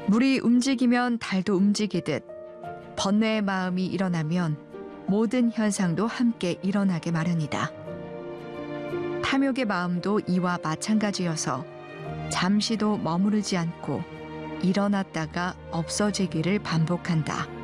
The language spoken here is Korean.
물이 움직이면 달도 움직이듯 번뇌의 마음이 일어나면 모든 현상도 함께 일어나게 마련이다. 탐욕의 마음도 이와 마찬가지여서 잠시도 머무르지 않고 일어났다가 없어지기를 반복한다.